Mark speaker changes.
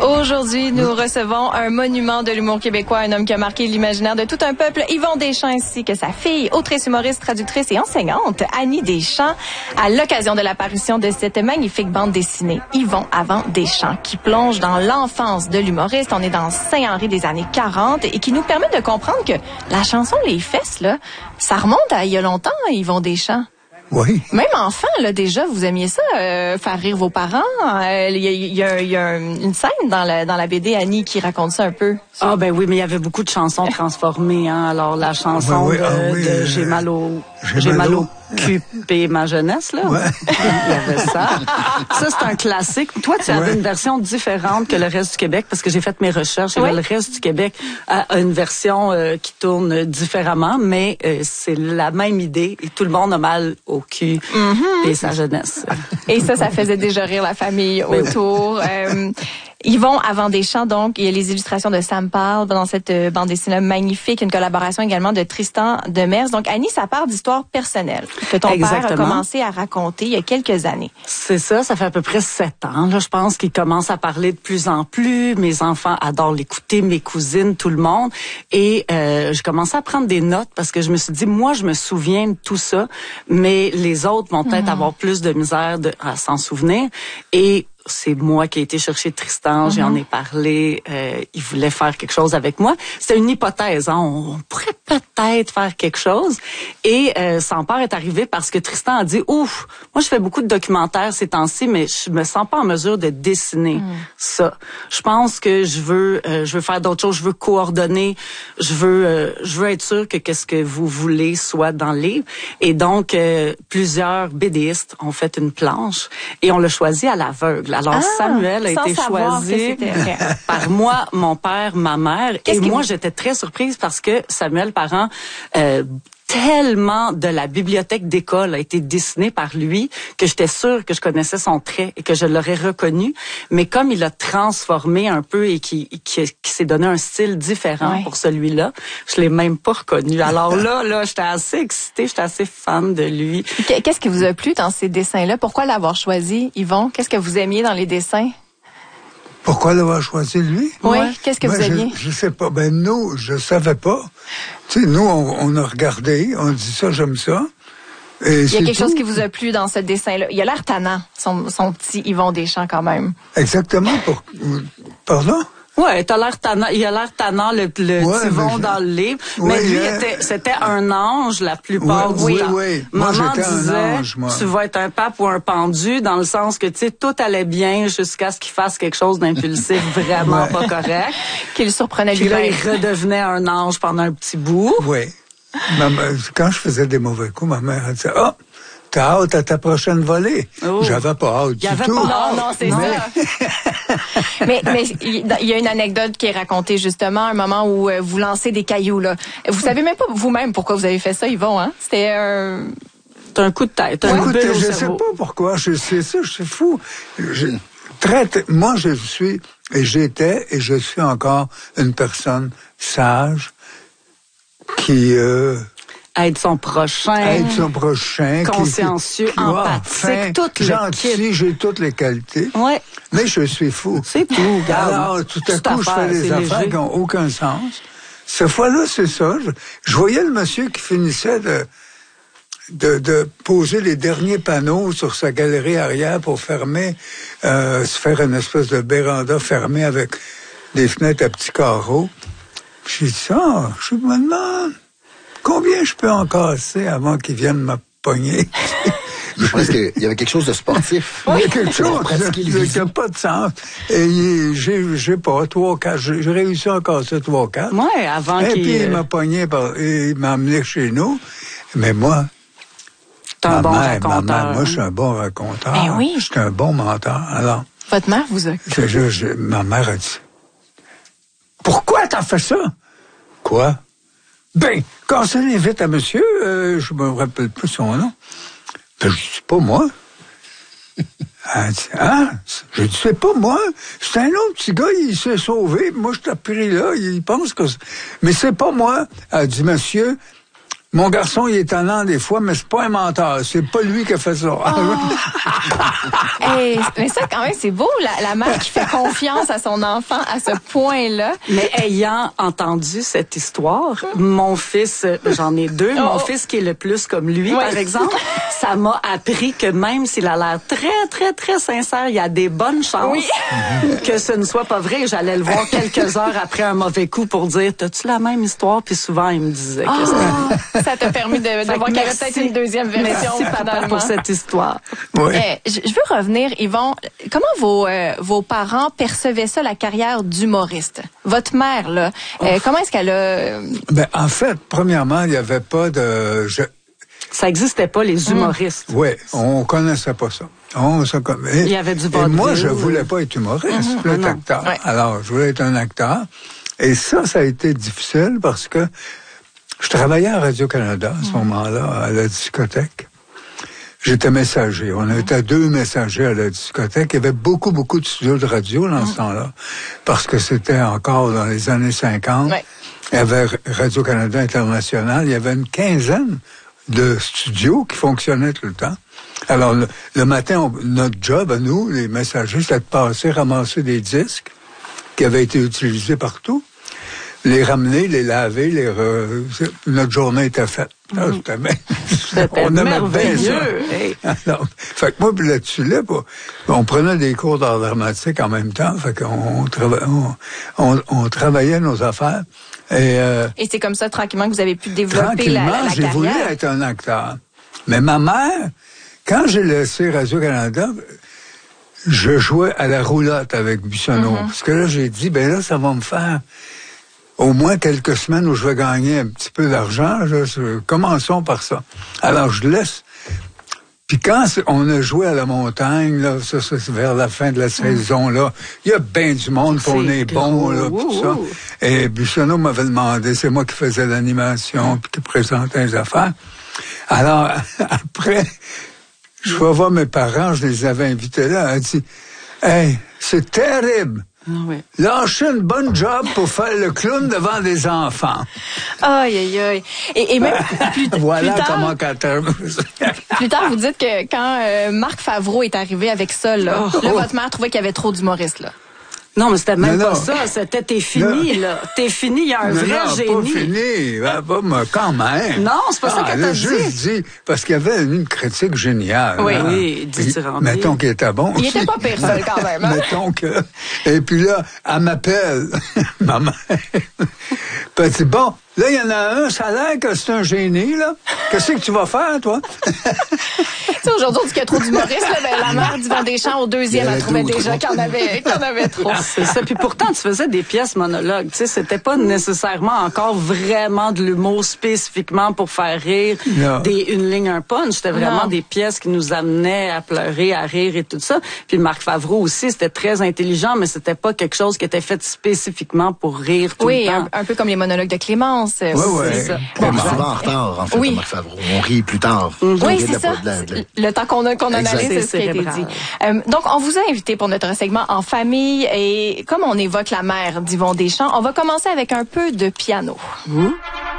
Speaker 1: Aujourd'hui, nous recevons un monument de l'humour québécois, un homme qui a marqué l'imaginaire de tout un peuple, Yvon Deschamps, ainsi que sa fille, autrice, humoriste, traductrice et enseignante, Annie Deschamps, à l'occasion de l'apparition de cette magnifique bande dessinée, Yvon avant Deschamps, qui plonge dans l'enfance de l'humoriste. On est dans Saint-Henri des années 40 et qui nous permet de comprendre que la chanson Les Fesses, là, ça remonte à il y a longtemps, Yvon Deschamps.
Speaker 2: Oui.
Speaker 1: Même enfant, là, déjà, vous aimiez ça, faire rire vos parents. Il y a une scène dans la BD, Annie, qui raconte ça un peu.
Speaker 3: Ah, ben oui, mais il y avait beaucoup de chansons transformées, hein. Alors, la chanson de J'ai mal au cul et ma jeunesse, là.
Speaker 2: Ouais.
Speaker 3: Il y avait ça. Ça, c'est un classique. Toi, tu avais une version différente que le reste du Québec, parce que j'ai fait mes recherches. Et le reste du Québec a une version qui tourne différemment, mais c'est la même idée. Et tout le monde a mal au cul et sa jeunesse.
Speaker 1: Et ça faisait déjà rire la famille autour. Yvon avant Deschamps, donc, il y a les illustrations de Sam Parle dans cette bande dessinée magnifique, une collaboration également de Tristan Demers. Donc, Annie, ça part d'histoires personnelles que ton père a commencé à raconter il y a quelques années.
Speaker 3: C'est ça fait à peu près 7 ans. Là, je pense qu'il commence à parler de plus en plus. Mes enfants adorent l'écouter, mes cousines, tout le monde. Et je commençais à prendre des notes parce que je me suis dit, moi, je me souviens de tout ça, mais les autres vont peut-être avoir plus de misère à s'en souvenir. Et c'est moi qui ai été chercher Tristan, j'en ai parlé, il voulait faire quelque chose avec moi. C'était une hypothèse, hein? On pourrait peut-être faire quelque chose. Et son père est arrivé parce que Tristan a dit, ouf, moi je fais beaucoup de documentaires ces temps-ci, mais je me sens pas en mesure de dessiner ça. Je pense que je veux faire d'autres choses, je veux coordonner, je veux être sûr que qu'est-ce que vous voulez soit dans le livre. Et donc plusieurs BDistes ont fait une planche et on l'a choisi à l'aveugle. Alors, Samuel a été choisi par moi, mon père, ma mère. Et moi, j'étais très surprise parce que Samuel Parent, tellement de la bibliothèque d'école a été dessinée par lui que j'étais sûre que je connaissais son trait et que je l'aurais reconnu. Mais comme il a transformé un peu et qui s'est donné un style différent pour celui-là, je l'ai même pas reconnu. Alors là, j'étais assez excitée, j'étais assez fan de lui.
Speaker 1: Qu'est-ce qui vous a plu dans ces dessins-là? Pourquoi l'avoir choisi, Yvon? Qu'est-ce que vous aimiez dans les dessins?
Speaker 2: Pourquoi l'avoir choisi, lui?
Speaker 1: Oui, qu'est-ce que vous aimiez?
Speaker 2: Je sais pas. Ben, nous, je savais pas. Tu sais, nous, on a regardé, on dit ça, j'aime ça. Et
Speaker 1: il y a quelque chose qui vous a plu dans ce dessin-là. Il a l'air tannant, son petit Yvon Deschamps, quand même.
Speaker 2: Exactement. Pardon?
Speaker 3: Ouais, il a l'air tannant, le petit Yvon dans le livre. Mais lui, c'était un ange la plupart du temps. Maman disait, tu vas être un pape ou un pendu, dans le sens que, tu sais, tout allait bien jusqu'à ce qu'il fasse quelque chose d'impulsif vraiment pas correct.
Speaker 1: Qu'il surprenait
Speaker 3: lui. Puis là, il
Speaker 1: lui-même.
Speaker 3: redevenait un ange pendant un petit bout.
Speaker 2: Oui. Quand je faisais des mauvais coups, ma mère elle disait, t'as hâte à ta prochaine volée. Oh. J'avais pas hâte du tout.
Speaker 1: Non, c'est ça. mais il y a une anecdote qui est racontée justement, un moment où vous lancez des cailloux, là. Vous savez même pas vous-même pourquoi vous avez fait ça, Yvon, hein? C'était
Speaker 3: un coup de tête.
Speaker 2: Je sais pas pourquoi. C'est fou. Moi, je suis, et j'étais, et je suis encore une personne sage qui...
Speaker 3: Aide son prochain, consciencieux, empathique, tout le
Speaker 2: gentil, j'ai toutes les qualités.
Speaker 3: Ouais.
Speaker 2: Mais je suis fou.
Speaker 3: C'est tout, regarde.
Speaker 2: Alors, tout à coup, je fais des affaires qui n'ont aucun sens. Cette fois-là, c'est ça. Je voyais le monsieur qui finissait de poser les derniers panneaux sur sa galerie arrière pour fermer, se faire une espèce de véranda fermée avec des fenêtres à petits carreaux. J'ai dit ça, je me demande combien je peux en casser avant qu'ils viennent me pogner.
Speaker 4: Je pense qu'il y avait quelque chose de sportif.
Speaker 2: Il y a quelque chose qui n'a pas de sens. Et j'ai pas, 3 ou 4, j'ai réussi à en casser 3 ou 4.
Speaker 3: Ouais, avant qu'il...
Speaker 2: Et puis il m'a pogné, il m'a amené chez nous. Mais moi,
Speaker 3: ma mère,
Speaker 2: moi je suis un bon raconteur.
Speaker 1: Ben oui.
Speaker 2: Je suis un bon menteur. Alors,
Speaker 1: votre mère vous a...
Speaker 2: ma mère a dit, pourquoi t'as fait ça? Quoi? Ben, quand ça l'invite à monsieur, je me rappelle plus son nom. Ben, je dis, pas moi. Elle dit, je dis, c'est pas moi. C'est un autre petit gars, il s'est sauvé. Moi, je t'ai pris là, il pense que... Mais c'est pas moi. Elle dit, monsieur, Mon garçon, il est talent des fois, mais c'est pas un menteur. C'est pas lui qui a fait ça.
Speaker 1: Hey, mais ça, quand même, c'est beau, la mère qui fait confiance à son enfant à ce point-là.
Speaker 3: Mais ayant entendu cette histoire, mon fils, j'en ai deux, mon fils qui est le plus comme lui, par exemple, ça m'a appris que même s'il a l'air très, très, très sincère, il y a des bonnes chances que ce ne soit pas vrai. J'allais le voir quelques heures après un mauvais coup pour dire, t'as-tu la même histoire? Puis souvent, il me disait que c'était...
Speaker 1: Ça t'a permis de voir qu'il y avait peut-être une deuxième version.
Speaker 3: Merci, papa, pour cette histoire.
Speaker 1: Oui. Je veux revenir, Yvon. Comment vos parents percevaient ça, la carrière d'humoriste? Votre mère, là, comment est-ce qu'elle a...
Speaker 2: Ben, en fait, premièrement, il n'y avait pas de...
Speaker 3: Ça n'existait pas, les humoristes.
Speaker 2: Oui, on connaissait pas ça.
Speaker 3: Il y avait du vaudeville.
Speaker 2: Et moi, je voulais pas être humoriste, je voulais être acteur. Ouais. Alors, je voulais être un acteur. Et ça a été difficile parce que je travaillais à Radio-Canada à ce moment-là, à la discothèque. J'étais messager. On était 2 messagers à la discothèque. Il y avait beaucoup de studios de radio dans ce temps-là. Parce que c'était encore dans les années 50. Ouais. Il y avait Radio-Canada International. Il y avait une 15aine de studios qui fonctionnaient tout le temps. Alors, le matin, notre job à nous, les messagers, c'était de passer, ramasser des disques qui avaient été utilisés partout, les ramener, les laver, notre journée était faite.
Speaker 3: C'était merveilleux.
Speaker 2: Alors, fait que moi, là-dessus, on prenait des cours d'art dramatique en même temps. Fait qu'on on travaillait nos affaires. Et
Speaker 1: c'est comme ça, tranquillement, que vous avez pu développer la carrière.
Speaker 2: J'ai voulu être un acteur. Mais ma mère, quand j'ai laissé Radio-Canada, je jouais à la roulotte avec Buissonneau. Parce que là, j'ai dit, ben là, ça va me faire au moins quelques semaines où je vais gagner un petit peu d'argent. Commençons par ça. Alors, je laisse. Puis quand on a joué à la montagne, là, ça c'est vers la fin de la saison, là, il y a bien du monde, puis on est bon, là, puis ça. Et Buissonneau m'avait demandé, c'est moi qui faisais l'animation, puis qui présentais les affaires. Alors, après, je vais voir mes parents, je les avais invités là, elle dit, « Hey, c'est terrible! » Oui. Lâcher une bonne job pour faire le clown devant des enfants.
Speaker 1: Aïe, aïe, aïe. Et même
Speaker 2: voilà
Speaker 1: plus tard,
Speaker 2: comment quand
Speaker 1: plus tard, vous dites que quand Marc Favreau est arrivé avec ça, là, votre mère trouvait qu'il y avait trop d'humoristes, là.
Speaker 3: Non, mais c'était même pas ça. C'était t'es fini, là. T'es fini, il y a un vrai génie.
Speaker 2: Non, pas fini. Ben, quand même.
Speaker 3: Non, c'est pas ça qu'elle t'a dit.
Speaker 2: Juste dit, parce qu'il y avait une critique géniale.
Speaker 3: Oui, oui, dithyrambique.
Speaker 2: Mettons qu'il était bon.
Speaker 1: Il était pas pire, seul, quand même. Hein?
Speaker 2: Mettons que... Et puis là, elle m'appelle, ma mère. Puis elle dit, bon, là, il y en a un, ça a l'air que c'est un génie, là. Qu'est-ce que tu vas faire, toi?
Speaker 1: Tu sais, aujourd'hui, on dit qu'il y a trop d'humoristes, là. Ben, la mère d'Yvon Deschamps, au deuxième, elle trouvait déjà qu'il y en avait trop.
Speaker 3: C'est ça. Puis pourtant, tu faisais des pièces monologues. Tu sais, c'était pas nécessairement encore vraiment de l'humour spécifiquement pour faire rire. Une ligne, un punch. C'était vraiment des pièces qui nous amenaient à pleurer, à rire et tout ça. Puis Marc Favreau aussi, c'était très intelligent, mais c'était pas quelque chose qui était fait spécifiquement pour rire tout le temps.
Speaker 1: Oui, un peu comme les monologues de Clémence.
Speaker 4: Oui. On est souvent en retard, en fait, à Marc Favreau. On rit plus tard.
Speaker 1: Oui, c'est ça. Le temps qu'on analyse, c'est ce qui a été dit. Donc, on vous a invité pour notre segment En famille et comme on évoque la mère d'Yvon Deschamps, on va commencer avec un peu de piano.